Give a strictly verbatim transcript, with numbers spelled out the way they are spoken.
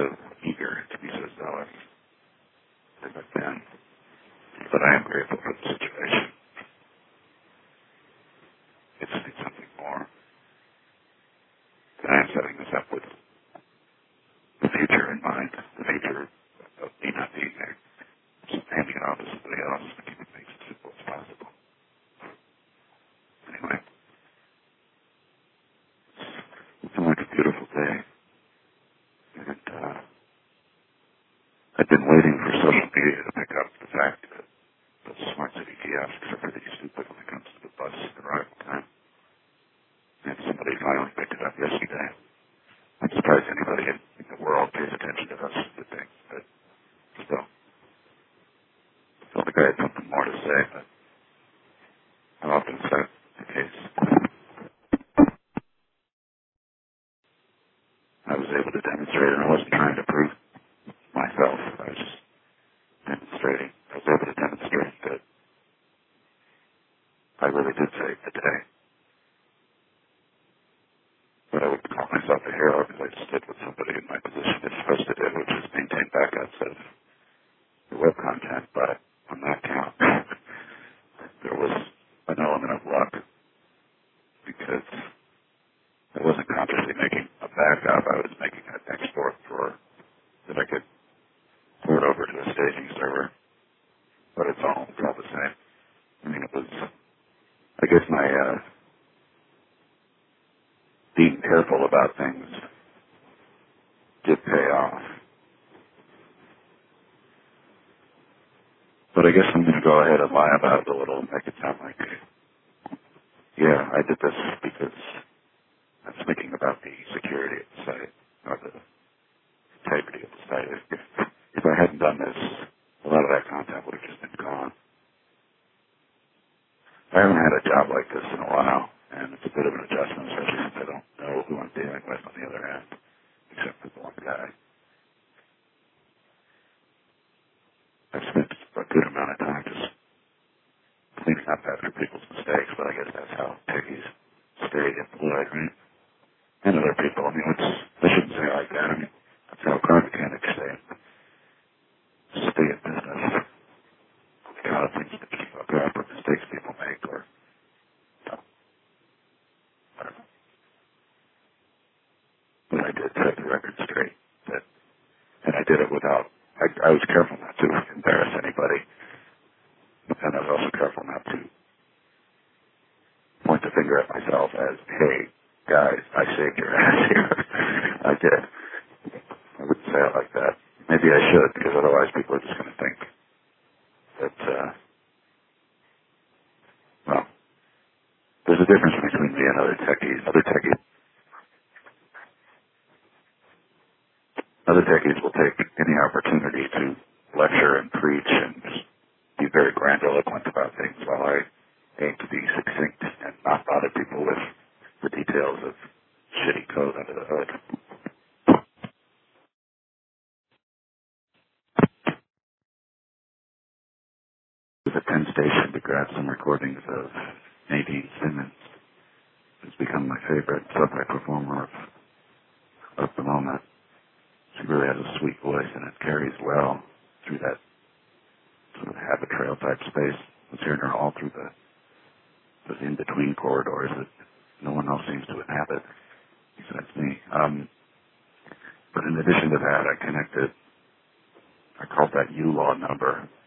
eager to be so zealous as I've been, but I am grateful for the situation. It's, it's something more. And I am setting this up with the future in mind, the future of me not being there. Just handing it off to somebody else and keeping things as simple as possible. Anyway, it's been like a beautiful day. And uh, I've been waiting for social media to pick up the fact that the smart city kiosks are pretty stupid when it comes to the bus arrival time. And somebody finally picked it up yesterday. I'm surprised anybody in, in the world pays attention to those stupid things, but still. I felt like I had something more to say, but how often is that the case? I was able to demonstrate, and I wasn't trying to prove myself. I was just demonstrating. I was able to demonstrate that I really did save the day. But I wouldn't call myself a hero because I just did what somebody in my position is supposed to do, which is maintain backups of the web content. But on that count, there was an element of luck because I wasn't consciously making a backup. I was making an export for that I could port over to a staging server. But it's all, it's all the same. I mean, it was, I guess my uh, being careful about things did pay off. But I guess I'm going to go ahead and lie about it a little and make it sound like, yeah, I did this because I was thinking about the security of the site, or the integrity of the site. If, if I hadn't done this, a lot of that content would have just been gone. I haven't had a job like this in a while, and it's a bit of an adjustment, especially since I don't know who I'm dealing with on the other end, except for the one guy. I've spent a good amount of time just cleaning up after people's mistakes, but I guess that's how techies stay employed, right? And other people. I mean, it's, I shouldn't say it like that. I mean, that's how car mechanics stay, stay in business. A lot of things that you fuck up or mistakes people make, or, you know, I don't know. But I did set the record straight. That, and I did it without, I, I was careful not to embarrass anybody. And I was also careful not to point the finger at myself as, hey, guys, I saved your ass here. I did. I wouldn't say it like that. Maybe I should, because otherwise people are just going to think that, uh, well, there's a difference between me and other techies. Other techies, other techies will take any opportunity to lecture and preach and just be very grandiloquent about things, while I aim to be succinct and not bother people with the details of shitty code under the hood. To the Penn Station to grab some recordings of Nadine Simmons, who's become my favorite subway performer of, of the moment. She really has a sweet voice, and it carries well through that sort of habit trail type space. I was hearing her all through the those in-between corridors that no one else seems to inhabit besides me. Um, but in addition to that, I connected, I called that U-Law number